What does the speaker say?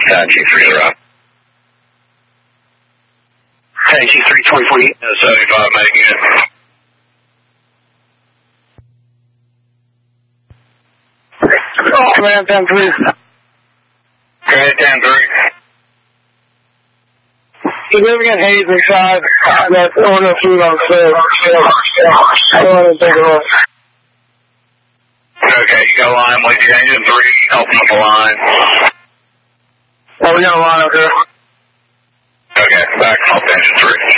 G3 to route. Okay, G3, 2048. 75, making it. Command 10-3. Command 10-3. Significant haze inside. That's owner food on sale. I don't want to take it off. Okay, you got a line with you. Engine 3, open up the line. Oh, we got a line up here. Okay, back off engine 3.